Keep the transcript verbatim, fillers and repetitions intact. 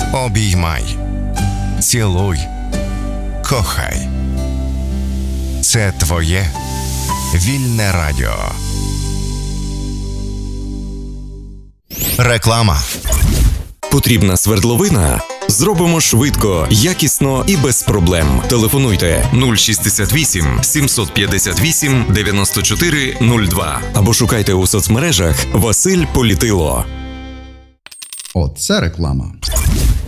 Обіймай, цілуй, кохай. Це твоє вільне радіо. Реклама. Потрібна свердловина? Зробимо швидко, якісно і без проблем. Телефонуйте нуль шістдесят вісім сімсот п'ятдесят вісім дев'яносто чотири нуль два або шукайте у соцмережах Василь Політило. Оце реклама.